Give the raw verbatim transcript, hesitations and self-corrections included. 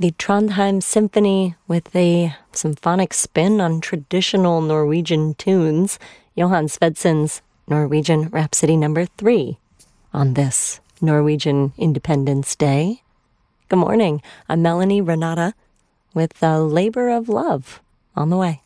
the Trondheim Symphony with a symphonic spin on traditional Norwegian tunes, Johan Svedsen's Norwegian Rhapsody number three, on this Norwegian Independence Day. Good morning. I'm Melanie Renata with a labor of love on the way.